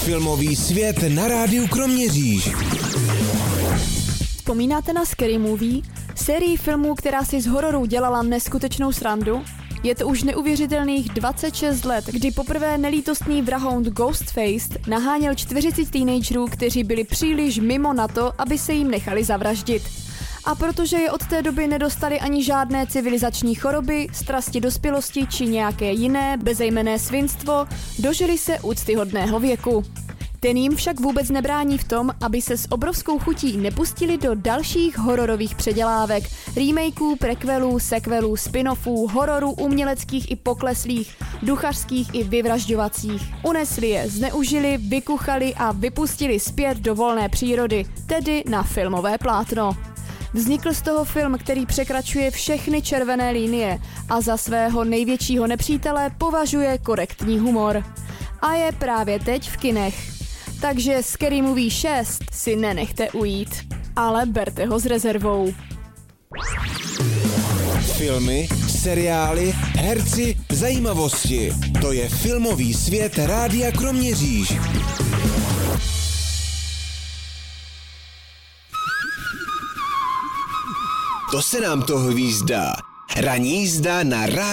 Filmový svět na rádiu Kroměříž. Vzpomínáte na Scary Movie? Sérii filmů, která si z hororů dělala neskutečnou srandu? Je to už neuvěřitelných 26 let, kdy poprvé nelítostný vrahoun Ghostface naháněl 40 teenagerů, kteří byli příliš mimo na to, aby se jim nechali zavraždit. A protože je od té doby nedostali ani žádné civilizační choroby, strasti dospělosti či nějaké jiné, bezejmenné svinstvo, dožili se úctyhodného věku. Ten jim však vůbec nebrání v tom, aby se s obrovskou chutí nepustili do dalších hororových předělávek, remakeů, prequelů, sequelů, spin-offů, hororů uměleckých i pokleslých, duchařských i vyvražďovacích. Unesli je, zneužili, vykuchali a vypustili zpět do volné přírody, tedy na filmové plátno. Vznikl z toho film, který překračuje všechny červené linie a za svého největšího nepřítele považuje korektní humor. A je právě teď v kinech. Takže Scary Movie 6 si nenechte ujít, ale berte ho s rezervou. Filmy, seriály, herci, zajímavosti. To je filmový svět rádia Kroměříž. To se nám to hvízdá. Ranní jízda na rádiu